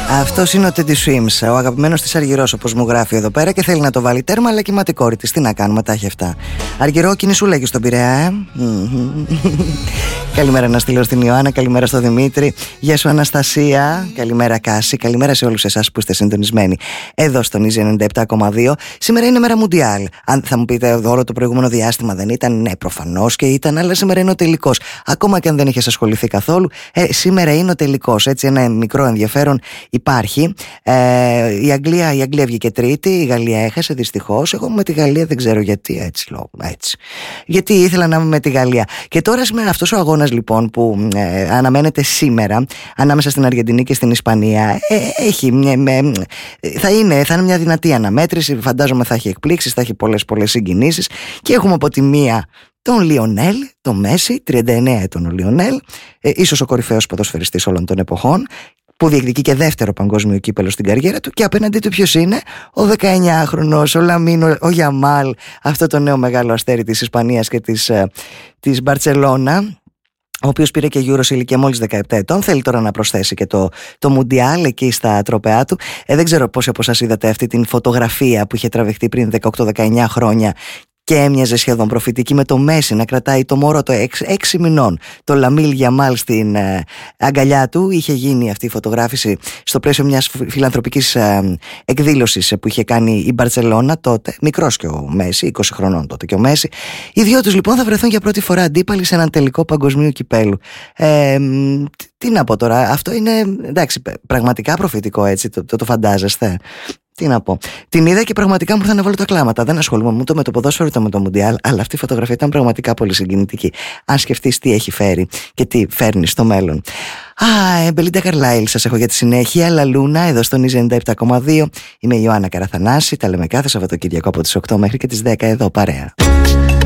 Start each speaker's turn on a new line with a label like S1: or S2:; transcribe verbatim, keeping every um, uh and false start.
S1: Αυτός είναι ο Teddy Swims, ο αγαπημένος της Αργυρός, όπως μου γράφει εδώ πέρα, και θέλει να το βάλει τέρμα, αλλά κοιμάται η κόρη της. Τι να κάνουμε, τα έχει αυτά. Αργυρό, κινησού λέγει στον Πειραιά, ε? Καλημέρα να στείλω στην Ιωάννα, καλημέρα στο Δημήτρη. Γεια σου Αναστασία, καλημέρα Κάση, καλημέρα σε όλους εσάς που είστε συντονισμένοι εδώ στον Easy ενενήντα επτά κόμμα δύο. Σήμερα είναι μέρα Μουντιάλ. Αν θα μου πείτε όλο το προηγούμενο διάστημα δεν ήταν, ναι, προφανώς και ήταν, αλλά σήμερα είναι ο τελικός. Ακόμα και αν δεν είχες ασχοληθεί καθόλου, ε, σήμερα είναι ο τελικός. Έτσι, ένα μικρό ενδιαφέρον υπάρχει. Ε, η, Αγγλία, η Αγγλία βγήκε τρίτη, η Γαλλία έχασε δυστυχώς. Εγώ με τη Γαλλία δεν ξέρω γιατί, έτσι λόγω. Έτσι. Γιατί ήθελα να είμαι με τη Γαλλία. Και τώρα σήμερα αυτός ο αγώνας λοιπόν που ε, αναμένεται σήμερα ανάμεσα στην Αργεντινή και στην Ισπανία, ε, έχει μια, με, θα, είναι, θα είναι μια δυνατή αναμέτρηση. Φαντάζομαι θα έχει εκπλήξεις, θα έχει πολλές πολλές συγκινήσεις. Και έχουμε από τη μία τον Λιονέλ, τον Μέση, τριάντα εννέα ετών ο Λιονέλ, ε, ίσως ο κορυφαίος ποδοσφαιριστής όλων των εποχών, που διεκδικεί και δεύτερο παγκόσμιο κύπελο στην καριέρα του, και απέναντί του ποιος είναι? Ο δεκαεννιάχρονος, ο Λαμίνο, ο Γιαμάλ, αυτό το νέο μεγάλο αστέρι της Ισπανίας και της, της Μπαρτσελώνα, ο οποίος πήρε και Euro σε ηλικία μόλις δεκαεπτά ετών. Θέλει τώρα να προσθέσει και το, το Μουντιάλ εκεί στα τροπεά του. Ε, δεν ξέρω πόσοι από εσάς είδατε αυτή την φωτογραφία που είχε τραβηχτεί πριν δεκαοκτώ δεκαεννιά χρόνια και έμοιαζε σχεδόν προφητική, με το Μέση να κρατάει το μωρό το έξι μηνών, το Λαμίλ Γιαμάλ στην ε, αγκαλιά του. Είχε γίνει αυτή η φωτογράφηση στο πλαίσιο μιας φιλανθρωπικής ε, εκδήλωσης που είχε κάνει η Μπαρτσελώνα τότε. Μικρός και ο Μέση, είκοσι χρονών τότε και ο Μέση. Οι δυο τους λοιπόν θα βρεθούν για πρώτη φορά αντίπαλοι σε έναν τελικό παγκοσμίου κυπέλου. Ε, τι να πω τώρα, αυτό είναι εντάξει, πραγματικά προφητικό, έτσι, το, το, το φαντάζεστε? Τι να πω. Την είδα και πραγματικά μου ήρθαν να βάλω τα κλάματα. Δεν ασχολούμαι ούτε με το ποδόσφαιρο ούτε με το Μουντιάλ, αλλά αυτή η φωτογραφία ήταν πραγματικά πολύ συγκινητική. Αν σκεφτείς τι έχει φέρει και τι φέρνει στο μέλλον. Α, Μπελίντα Καρλάιλ, σας έχω για τη συνέχεια. Λαλούνα, εδώ στον Easy ενενήντα επτά κόμμα δύο. Είμαι η Ιωάννα Καραθανάση. Τα λέμε κάθε Σαββατοκύριακο από τις οκτώ μέχρι και τις δέκα εδώ παρέα.